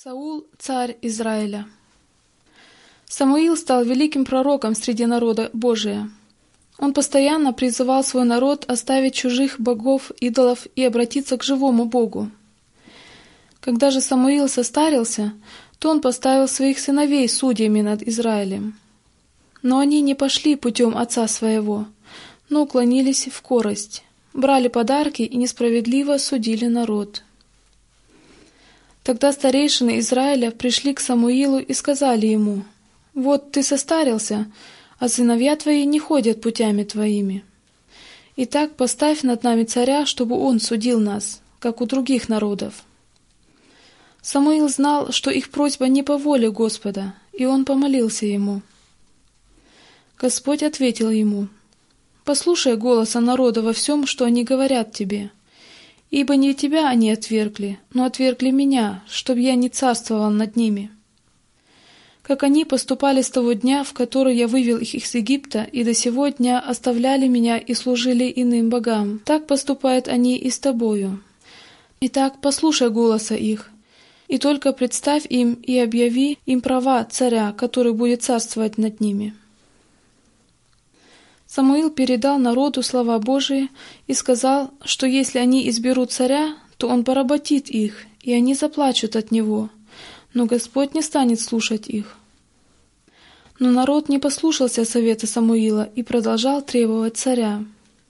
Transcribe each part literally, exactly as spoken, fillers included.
Саул, царь Израиля. Самуил стал великим пророком среди народа Божия. Он постоянно призывал свой народ оставить чужих богов, идолов и обратиться к живому Богу. Когда же Самуил состарился, то он поставил своих сыновей судьями над Израилем. Но они не пошли путем отца своего, но уклонились в корость, брали подарки и несправедливо судили народ. Тогда старейшины Израиля пришли к Самуилу и сказали ему: «Вот ты состарился, а сыновья твои не ходят путями твоими. Итак, поставь над нами царя, чтобы он судил нас, как у других народов». Самуил знал, что их просьба не по воле Господа, и он помолился ему. Господь ответил ему: «Послушай голоса народа во всем, что они говорят тебе. Ибо не тебя они отвергли, но отвергли меня, чтоб я не царствовал над ними. Как они поступали с того дня, в который я вывел их из Египта, и до сего дня оставляли меня и служили иным богам, так поступают они и с тобою. Итак, послушай голоса их, и только представь им и объяви им права царя, который будет царствовать над ними». Самуил передал народу слова Божии и сказал, что если они изберут царя, то он поработит их, и они заплачут от него, но Господь не станет слушать их. Но народ не послушался совета Самуила и продолжал требовать царя.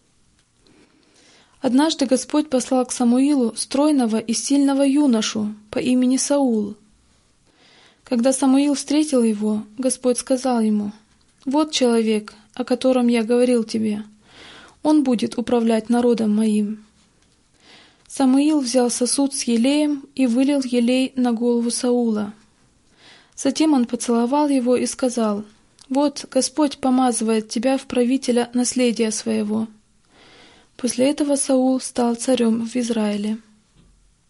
Однажды Господь послал к Самуилу стройного и сильного юношу по имени Саул. Когда Самуил встретил его, Господь сказал ему: «Вот человек, о котором я говорил тебе. Он будет управлять народом моим». Самуил взял сосуд с елеем и вылил елей на голову Саула. Затем он поцеловал его и сказал: «Вот Господь помазывает тебя в правителя наследия своего». После этого Саул стал царем в Израиле.